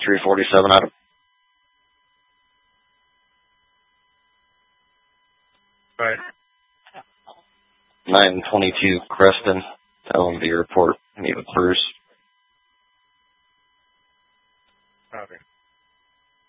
347 Adam. Right. 922 Creston, LMV report. Need a cruise.